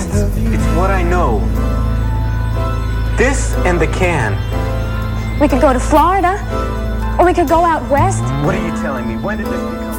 West. It's what I know. This and the can. We could go to Florida, or we could go out west. What are you telling me? When did this become...